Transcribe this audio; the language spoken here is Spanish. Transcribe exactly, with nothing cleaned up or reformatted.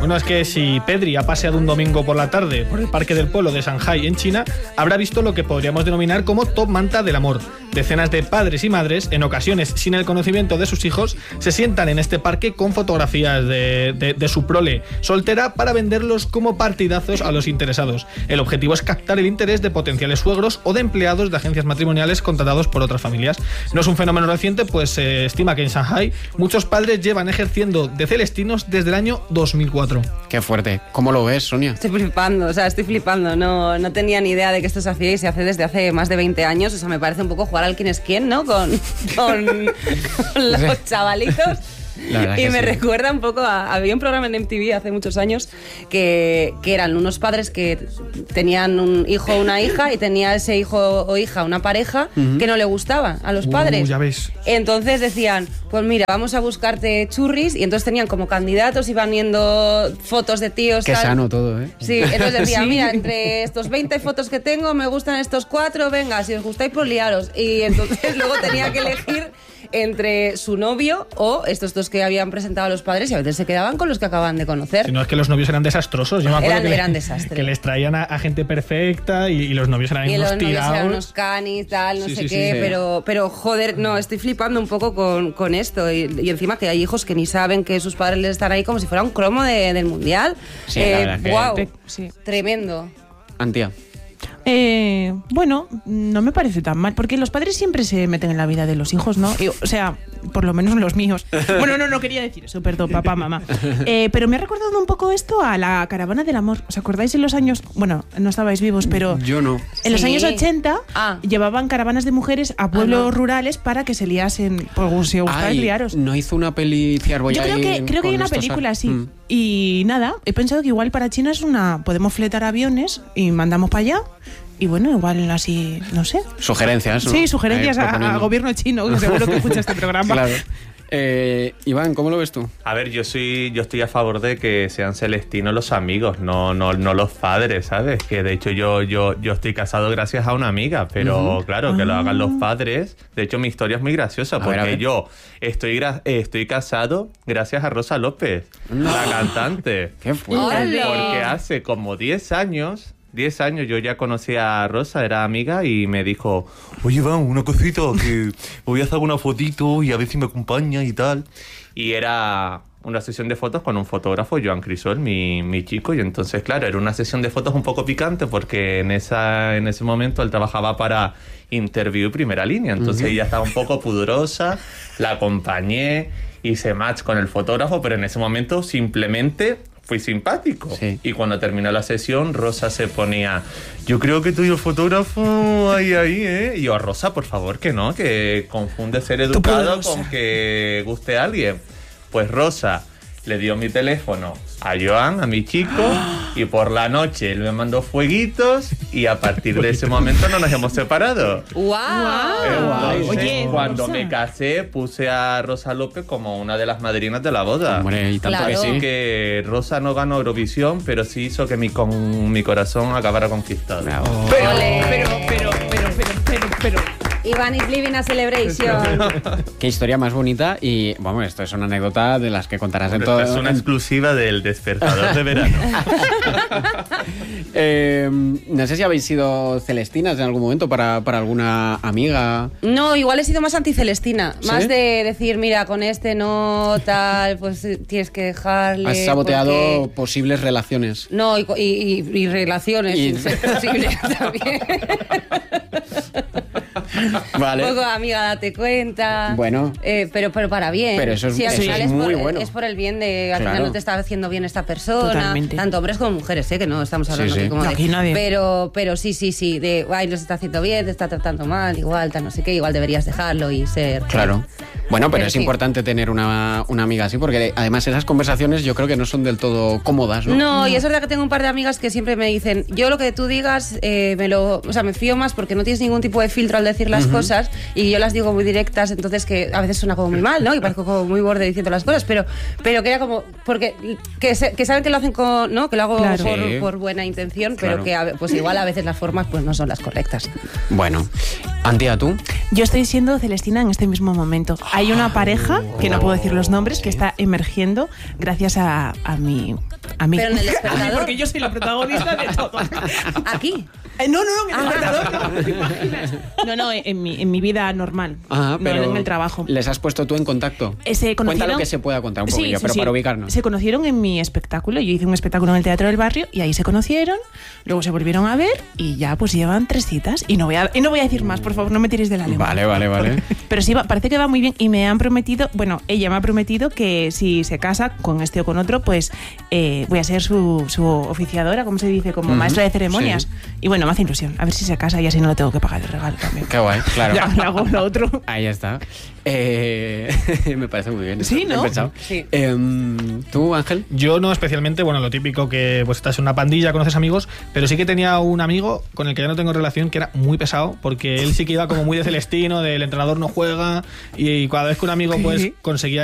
Bueno, es que si Pedri ha paseado un domingo por la tarde por el Parque del Polo de Shanghái en China, habrá visto lo que podríamos denominar como top manta del amor. Decenas de padres y madres, en ocasiones sin el conocimiento de sus hijos, se sientan en este parque con fotografías de, de, de su prole soltera para venderlos como partidazos a los interesados. El objetivo es captar el interés de potenciales suegros o de empleados de agencias matrimoniales contratados por otras familias. No es un fenómeno reciente, pues se estima que en Shanghái muchos padres llevan ejerciendo de celestinos desde el año dos mil cuatro. Qué fuerte. ¿Cómo lo ves, Sonia? Estoy flipando, o sea, estoy flipando. No, no tenía ni idea de que esto se hacía y se hace desde hace más de veinte años. O sea, me parece un poco jugar al quién es quién, ¿no? Con, con, con los chavalitos. Y me sí. recuerda un poco a... Había un programa en M T V hace muchos años que, que eran unos padres que tenían un hijo o una hija y tenía ese hijo o hija una pareja uh-huh. que no le gustaba a los padres. Uh, ya ves. Entonces decían, pues mira, vamos a buscarte churris, y entonces tenían como candidatos, iban viendo fotos de tíos. Qué tal. Sano todo, ¿eh? Sí, entonces decían, sí. mira, entre estos veinte fotos que tengo me gustan estos cuatro, venga, si os gustáis pues liaros. Y entonces luego tenía que elegir entre su novio o estos dos que habían presentado a los padres, y a veces se quedaban con los que acababan de conocer. Si no, es que los novios eran desastrosos. Yo me acuerdo eran, que, eran le, desastres. que les traían a, a gente perfecta y, y los novios eran y unos los tirados. novios eran unos canis, tal, no sí, sé sí, qué, sí, sí. Pero, pero joder, no, estoy flipando un poco con, con esto. Y, y encima que hay hijos que ni saben que sus padres les están ahí como si fuera un cromo de, del mundial. Sí, eh, la verdad que... Wow, Te, sí. Tremendo. Antía. Eh, bueno, no me parece tan mal, porque los padres siempre se meten en la vida de los hijos, ¿no? Y, o sea, por lo menos los míos. Bueno, no, no quería decir eso, perdón, papá, mamá. Eh, pero me ha recordado un poco esto a la caravana del amor. ¿Os acordáis en los años? Bueno, no estabais vivos, pero... Yo no. En los Sí. años ochenta ah. llevaban caravanas de mujeres a pueblos ah, no. rurales para que se liasen. Pues si os gustáis, liaros. ¿No hizo una peli Ciarboy? Yo creo que, creo que hay una película así. Mm. Y nada, he pensado que igual para China es una... Podemos fletar aviones y mandamos para allá. Y bueno, igual así, no sé. Sugerencias, ¿no? Sí, sugerencias al gobierno chino, que seguro que escucha este programa. Claro. Eh, Iván, ¿cómo lo ves tú? A ver, yo soy, yo estoy a favor de que sean celestinos los amigos, no, no, no los padres, ¿sabes? Que de hecho yo, yo, yo estoy casado gracias a una amiga, pero uh-huh. claro, que ah. lo hagan los padres. De hecho, mi historia es muy graciosa, a porque ver, ver. yo estoy, gra- estoy casado gracias a Rosa López, no. la cantante. ¡Qué fuerte! Porque hace como diez años... diez años yo ya conocí a Rosa, era amiga, y me dijo, oye, Iván, una cosita, que voy a hacer una fotito y a ver si me acompaña y tal. Y era una sesión de fotos con un fotógrafo, Joan Crisol, mi, mi chico, y entonces, claro, era una sesión de fotos un poco picante porque en, esa, en ese momento él trabajaba para Interview Primera Línea, entonces uh-huh. ella estaba un poco pudorosa, la acompañé, hice match con el fotógrafo, pero en ese momento simplemente... fui simpático. Sí. Y cuando terminó la sesión, Rosa se ponía, yo creo que tú y el fotógrafo ahí, ahí, ¿eh? Y yo, Rosa, por favor, que no, que confunde ser educado con que guste a alguien. Pues Rosa le dio mi teléfono a Joan, a mi chico, y por la noche él me mandó fueguitos y a partir de ese momento no nos hemos separado. ¡Wow! Entonces, Oye, cuando Rosa. me casé, puse a Rosa López como una de las madrinas de la boda. Hombre, y tanto Claro. que sí. Que Rosa no ganó Eurovisión, pero sí hizo que mi, con, mi corazón acabara conquistado. Bravo. Pero, Ole. pero, pero, pero, pero, pero, pero... Iván is living a celebration. Qué historia más bonita. Y, vamos, esto es una anécdota de las que contarás en todo... Es una exclusiva del Despertador de Verano. eh, no sé si habéis sido celestinas en algún momento para, para alguna amiga. No, igual he sido más anticelestina. ¿Sí? Más de decir, mira, con este no, tal, pues tienes que dejarle... Has saboteado porque... posibles relaciones. No, y, y, y, y relaciones, Y- sin ser posible también. Vale. Un poco, amiga, date cuenta. Bueno. Eh, pero, pero para bien. Pero eso es- sí, al eso final es muy por, bueno. Es por el bien de... Al Claro. final no te está haciendo bien esta persona. Totalmente. Tanto hombres como mujeres, ¿eh? Que no estamos hablando Sí, sí. aquí como No, de... aquí nadie. Pero, pero sí, sí, sí. De, ay, no se está haciendo bien, te está tratando mal, igual, tal, no sé qué. Igual deberías dejarlo y ser... Claro. Bueno, pero, Pero es sí. importante tener una, una amiga así, porque además esas conversaciones yo creo que no son del todo cómodas, ¿no? No, y es verdad que tengo un par de amigas que siempre me dicen, yo lo que tú digas, eh, me lo, o sea, me fío más porque no tienes ningún tipo de filtro al decir las uh-huh. cosas, y yo las digo muy directas, entonces que a veces suena como muy mal, ¿no? Y parezco como muy borde diciendo las cosas, pero, pero que era como, porque que, se, que saben que lo hacen con, ¿no? Que lo hago Claro. por, Sí. por buena intención, Claro. pero que a, pues igual a veces las formas pues no son las correctas. Bueno, Antía, ¿tú? Yo estoy siendo celestina en este mismo momento. Hay una pareja, que no puedo decir los nombres, que está emergiendo gracias a, a mi A mí. Pero en el A mí, despertador. porque yo soy la protagonista de todo. ¿Aquí? Eh, no, no, no, en el Ah. despertador no, ¿te imaginas? No, no, en mi, en mi vida normal. Ah, pero no en el trabajo. ¿Les has puesto tú en contacto? Eh, se Cuenta conocieron- lo que se pueda contar un Sí, poquillo, sí, pero sí. para ubicarnos. Se conocieron en mi espectáculo. Yo hice un espectáculo en el Teatro del Barrio y ahí se conocieron. Luego se volvieron a ver y ya pues llevan tres citas. Y no voy a, y no voy a decir más, por favor, no me tiréis de la lengua. Vale, vale, vale. Pero sí, va- parece que va muy bien y me han prometido, bueno, ella me ha prometido que si se casa con este o con otro, pues eh, voy a ser su, su oficiadora, ¿cómo se dice? Como Ujú, maestra de ceremonias. sí. Y bueno, me hace ilusión. A ver si se casa y así no lo tengo que pagar de regalo también. Qué guay, claro. Ya le hago lo otro. Ahí está. Eh, me parece muy bien. Sí, eso, ¿no? bien pensado. Sí. Em, ¿Tú, Ángel? Yo no especialmente, bueno, lo típico que pues estás en una pandilla, conoces amigos, pero sí que tenía un amigo con el que ya no tengo relación que era muy pesado, porque él sí que iba como muy de Celestino, del entrenador no juega, y cada vez que un amigo pues conseguía